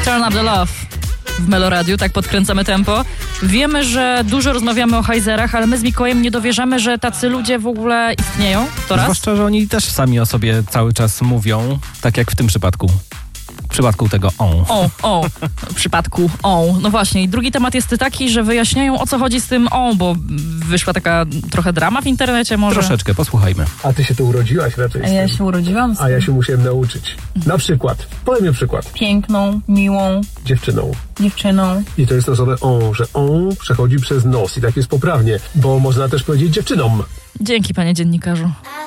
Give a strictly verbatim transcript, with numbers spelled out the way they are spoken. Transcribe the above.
Turn Up The Love w Meloradiu, tak podkręcamy tempo. Wiemy, że dużo rozmawiamy o hajzerach, ale my z Mikołajem nie dowierzamy, że tacy ludzie w ogóle istnieją. To raz. Zwłaszcza, że oni też sami o sobie cały czas mówią, tak jak w tym przypadku. W przypadku tego on. O, o, w przypadku on. No właśnie, i drugi temat jest taki, że wyjaśniają, o co chodzi z tym on, bo wyszła taka trochę drama w internecie może. Troszeczkę, posłuchajmy. A ty się tu urodziłaś raczej z A ja tym. się urodziłam z A ja tym. się musiałem nauczyć. Na przykład, podaj mi przykład. Piękną, miłą Dziewczyną. dziewczyną. I to jest to słowo on, że on przechodzi przez nos i tak jest poprawnie, bo można też powiedzieć dziewczynom. Dzięki, panie dziennikarzu.